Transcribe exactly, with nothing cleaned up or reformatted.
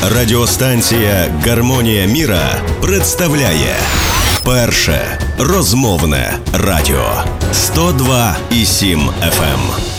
Радіостанція «Гармонія міра» представляє перше розмовне радіо сто два і сім еф ем.